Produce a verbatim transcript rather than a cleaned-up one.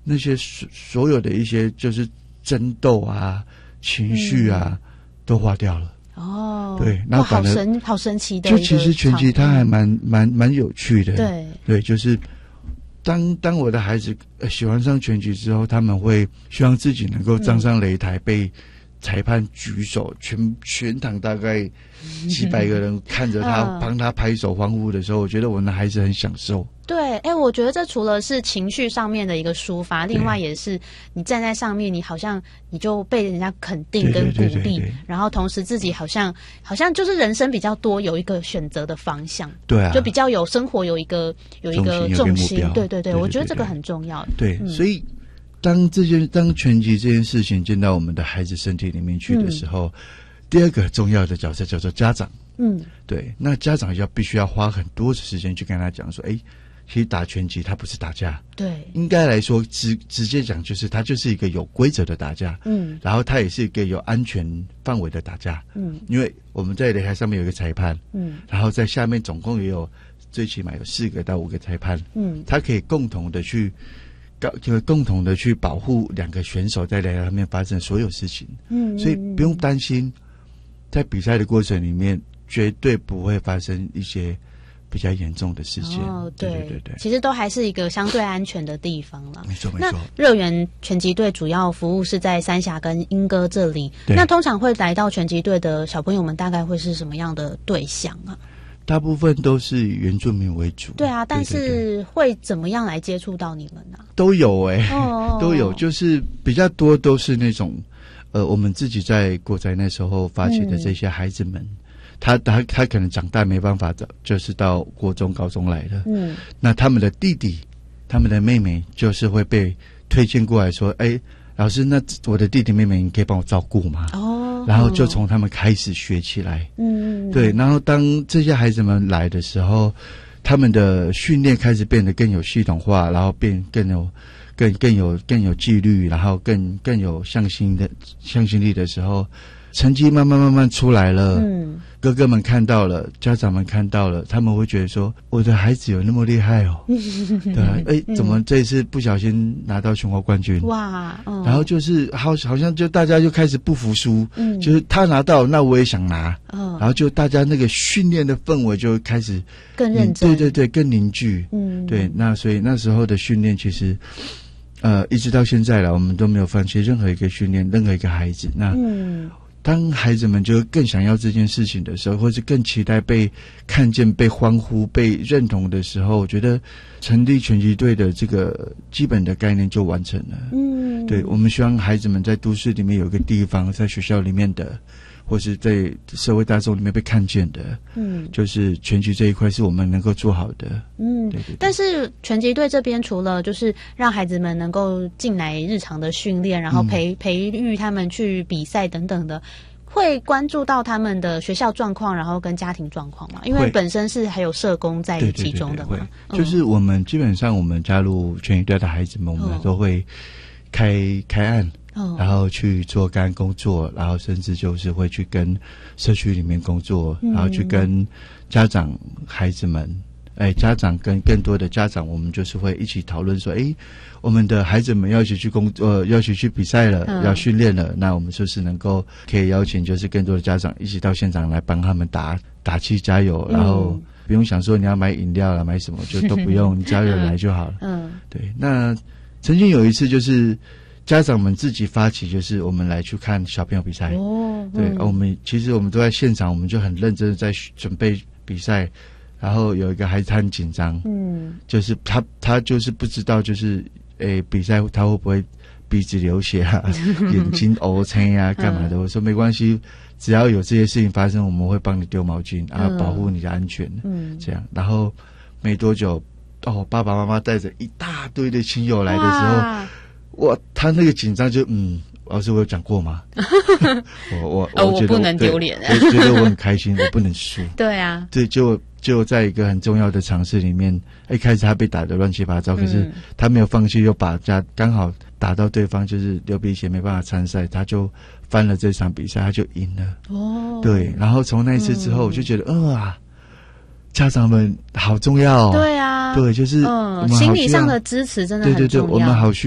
那些所所有的一些就是争斗啊、情绪啊、嗯、都化掉了。 哦， 对，那反而好神好神奇的一个就其实拳击它还蛮蛮蛮有趣的。 对对，就是当当我的孩子、呃、喜欢上拳击之后，他们会希望自己能够站上擂台、嗯、被裁判举手，全全场大概几百个人看着他、嗯、帮他拍手欢呼的时候，我觉得我的孩子很享受。 对，哎、欸，我觉得这除了是情绪上面的一个抒发，另外也是你站在上面，你好像你就被人家肯定跟鼓励，对对对对对，然后同时自己好像好像就是人生比较多有一个选择的方向， 对啊， 就比较有生活有一个有一个重心，对对 对, 对, 对, 对，我觉得这个很重要。 对，嗯、所以当这件当拳击这件事情进到我们的孩子身体里面去的时候，嗯、第二个重要的角色叫做家长。嗯，对，那家长要必须要花很多的时间去跟他讲说，哎。其实打拳击它不是打架，对，应该来说直直接讲就是它就是一个有规则的打架，嗯，然后它也是一个有安全范围的打架，嗯，因为我们在擂台上面有一个裁判，嗯，然后在下面总共也有最起码有四个到五个裁判，嗯，他可以共同的去就共同的去保护两个选手在擂台上面发生所有事情，嗯，所以不用担心在比赛的过程里面绝对不会发生一些比较严重的事件。哦，对对对对， 其实都还是一个相对安全的地方了。 没错没错。 那热源拳击队主要服务是在三峡跟莺歌这里，那通常会来到拳击队的小朋友们大概会是什么样的对象啊？ 大部分都是以原住民为主。 对啊，但是会怎么样来接触到你们呢、啊？ 都有哎、欸哦，都有，就是比较多都是那种呃，我们自己在国宅那时候发起的这些孩子们。嗯，他他他可能长大没办法的，就是到国中、高中来的。嗯，那他们的弟弟、他们的妹妹，就是会被推荐过来说：“哎，老师，那我的弟弟妹妹，你可以帮我照顾吗？”哦，然后就从他们开始学起来。嗯，对。然后当这些孩子们来的时候，他们的训练开始变得更有系统化，然后变更有、更更有、更有纪律，然后更更有向心的向心力的时候。成绩慢慢慢慢出来了，嗯，哥哥们看到了，家长们看到了，他们会觉得说，我的孩子有那么厉害哦，对啊，哎、欸，怎么这次不小心拿到全国冠军？哇，嗯、然后就是好，好像就大家就开始不服输，嗯，就是他拿到，那我也想拿，嗯，然后就大家那个训练的氛围就开始更认真， 对对对，更凝聚，嗯，对，那所以那时候的训练其实。呃，一直到现在了，我们都没有放弃任何一个训练，任何一个孩子。那，嗯，当孩子们就更想要这件事情的时候，或是更期待被看见、被欢呼、被认同的时候，我觉得成立拳击队的这个基本的概念就完成了。嗯，对，我们希望孩子们在都市里面有一个地方，在学校里面的。或是在社会大众里面被看见的，嗯，就是拳击这一块是我们能够做好的， 嗯，对对对。但是拳击队这边除了就是让孩子们能够进来日常的训练，然后培、嗯、培育他们去比赛等等的，会关注到他们的学校状况，然后跟家庭状况嘛？因为本身是还有社工在其中的嘛。 对对对对，就是我们基本上我们加入拳击队的孩子们，我们都会开、哦、开案。然后去做干工作，然后甚至就是会去跟社区里面工作，嗯、然后去跟家长、孩子们，哎，家长跟更多的家长，我们就是会一起讨论说，哎，我们的孩子们要一起去工作，呃，要一起去比赛了，嗯、要训练了，那我们就是能够可以邀请，就是更多的家长一起到现场来帮他们打打气加油，嗯、然后不用想说你要买饮料了，买什么就都不用，你加油来就好了。嗯，对。那曾经有一次就是。家长们自己发起，就是我们来去看小朋友比赛。哦，对，嗯、我们其实我们都在现场，我们就很认真的在准备比赛。然后有一个孩子他很紧张，嗯，就是他他就是不知道，就是诶比赛他会不会鼻子流血啊，眼睛凹青啊，干嘛的？嗯、我说没关系，只要有这些事情发生，我们会帮你丢毛巾，然后保护你的安全。嗯，这样。然后没多久，哦，爸爸妈妈带着一大堆的亲友来的时候。哇，他那个紧张就嗯，老师我有讲过吗？我我哦， 我我不能丢脸， 我觉得我很开心，我不能输。 对啊， 对，就就在一个很重要的尝试里面，一开始他被打得乱七八糟，嗯、可是他没有放弃，又把家刚好打到对方就是流鼻血没办法参赛，他就翻了这场比赛，他就赢了。哦，对，然后从那一次之后，嗯、我就觉得，呃啊。家长们好重要哦， 对啊， 对，就是嗯，心理上的支持真的很重要， 对对对，我们好需